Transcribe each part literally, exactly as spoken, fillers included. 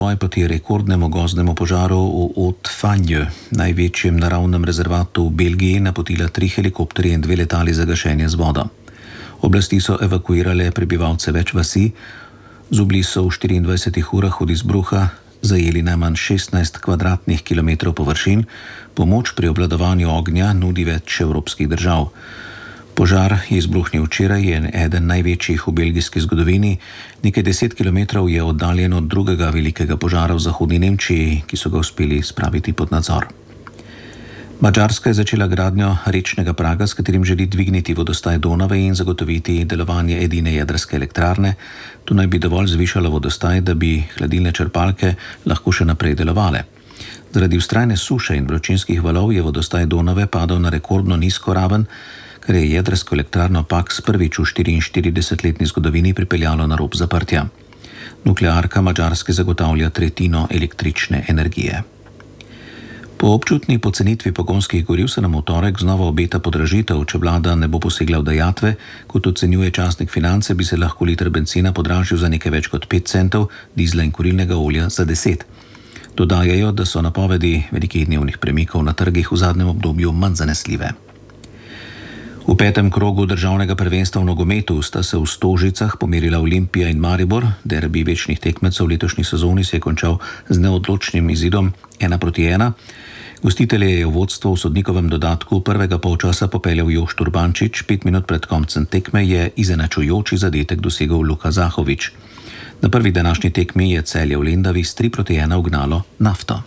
boj proti rekordnemu gozdnemu požaru v Haute-Fagne, največjem naravnem rezervatu v Belgiji, napotila tri helikopterje in dve letali za gašenje z vodo. Oblasti so evakuirale prebivalce več vasi, zubli so v štiriindvajsetih urah od izbruha zajeli najmanj šestnajst kvadratnih kilometrov površin, pomoč pri obvladovanju ognja nudi več evropskih držav. Požar je izbruhnil včeraj, je eden največjih v belgijski zgodovini, nekaj deset kilometrov je oddaljen od drugega velikega požara v zahodni Nemčiji, ki so ga uspeli spraviti pod nadzor. Madžarska je začela gradnjo rečnega praga, s katerim želi dvigniti vodostaj Donave in zagotoviti delovanje edine jedrske elektrarne. Tu naj bi dovolj zvišalo vodostaj, da bi hladilne črpalke lahko še naprej delovale. Zaradi vztrajne suše in vročinskih valov je vodostaj Donave padal na rekordno nizko raven, kar je jedrsko elektrarno Paks prvič v štiriinštiridesetletni zgodovini pripeljalo na rob zaprtja. Nuklearka Madžarske zagotavlja tretjino električne energije. Po občutni pocenitvi pogonskih goriv se nam v torek znova obeta podražitev, če vlada ne bo posegla v dajatve. Kot ocenjuje časnik Finance, bi se lahko liter bencina podražil za nekaj več kot pet centov, dizla in kurilnega olja za deset. Dodajajo, da so napovedi velikih dnevnih premikov na trgih v zadnjem obdobju manj zanesljive. V petem krogu državnega prvenstva v nogometu sta se v Stožicah pomerila Olimpija in Maribor. Derbi večnih tekmecev v letošnji sezoni se je končal z neodločnim izidom ena proti ena. Gostitelje je v vodstvo v sodnikovem dodatku prvega polčasa popeljal Jošt Urbančič, pet minut pred koncem tekme je izenačujoči zadetek dosegel Luka Zahovič. Na prvi današnji tekmi je Celje v Lendavi s tri proti ena ugnalo Nafto.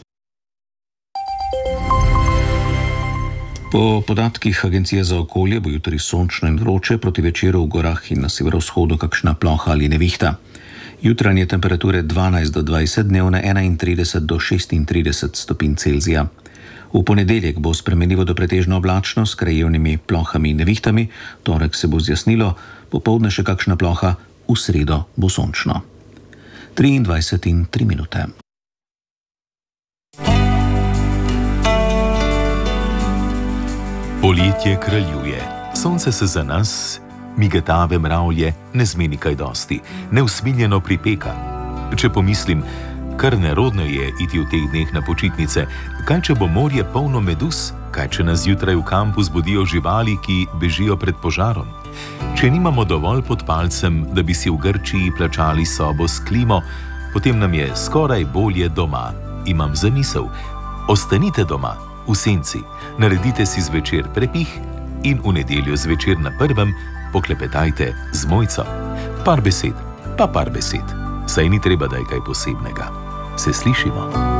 Po podatkih Agencije za okolje bo jutri sončno in vroče, proti večeru v gorah in na severovzhodu kakšna ploha ali nevihta. Jutranje temperature dvanajst do dvajset, dnevne enaintrideset do šestintrideset stopinj Celzija. V ponedeljek bo spremenljivo do pretežno oblačno s krajevnimi plohami in nevihtami, torek se bo zjasnilo, popoldne še kakšna ploha, v sredo bo sončno. triindvajset in tri minute. Poletje kraljuje, sonce se za nas, migetave mravlje, ne zmeni kaj dosti, neusmiljeno pripeka. Če pomislim, kar nerodno je iti v teh dneh na počitnice, kaj če bo morje polno meduz, kaj če nas zjutraj v kampu zbudijo živali, ki bežijo pred požarom. Če nimamo dovolj pod palcem, da bi si v Grčiji plačali sobo s klimo, potem nam je skoraj bolje doma. Imam zamisel, ostanite doma, v senci, naredite si zvečer prepih in v nedeljo zvečer na prvem poklepetajte z Mojco. Par besed, pa par besed. Saj ni treba, da je kaj posebnega. Se slišimo.